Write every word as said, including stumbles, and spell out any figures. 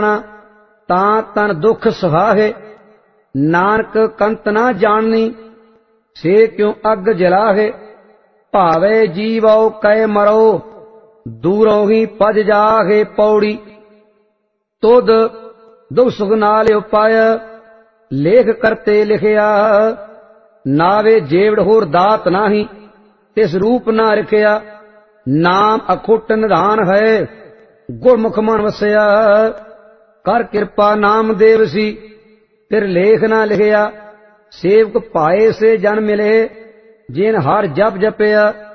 ਤਾਂ ਤਨ ਦੁਖ ਸੁਹਾਹੇ। ਨਾਨਕ ਕੰਤ ਨਾ ਜਾਣਨੀ ਸੇ ਕਿਉ ਅਗ ਜਲਾਹੇ। ਭਾਵੇ ਜੀਵਉ ਕੈ ਮਰੋ ਦੂਰੋਂ ਹੀ ਪਜ ਜਾਹੇ। ਪੌੜੀ ਤੁਧ ਦੁਖ ਸੁਖ ਨਾਲ ਉਪਾਇ ਲੇਖ ਕਰਤੇ ਲਿਖਿਆ। ਨਾਵੇ ਜੇਵੜ ਹੋਰ ਦਾਤ ਨਾਹੀ ਤਿਸ ਰੂਪ ਨਾ ਰਖਿਆ। ਨਾਮ ਅਖੁੱਟ ਨਿਧਾਨ ਹੈ ਗੁਰਮੁਖ ਮਨ ਵਸਿਆ। ਕਰ ਕਿਰਪਾ ਨਾਮ ਦੇਵ ਸੀ ਫਿਰ ਲੇਖ ਨਾ ਲਿਖਿਆ। ਸੇਵਕ ਭਾਏ ਸੇ ਜਨ ਮਿਲੇ ਜਿਨ ਹਰ ਜਪ ਜਪਿਆ।